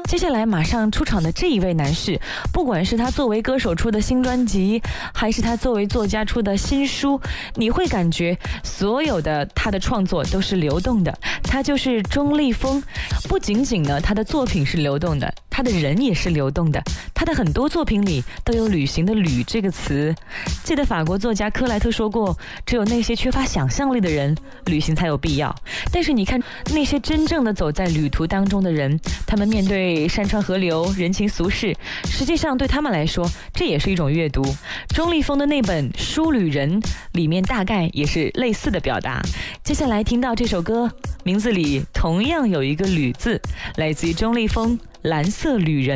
接下来马上出场的这一位男士，不管是他作为歌手出的新专辑，还是他作为作家出的新书，你会感觉所有的他的创作都是流动的。他就是钟立风。不仅仅呢他的作品是流动的，他的人也是流动的。他的很多作品里都有旅行的旅这个词。记得法国作家克莱特说过，只有那些缺乏想象力的人，旅行才有必要。但是你看那些真正的走在旅途当中的人，他们面对山川河流人情俗事，实际上对他们来说这也是一种阅读。钟立风的那本《书旅人》里面大概也是类似的表达。接下来听到这首歌，名字里同样有一个旅字，来自于钟立风《蓝色旅人》。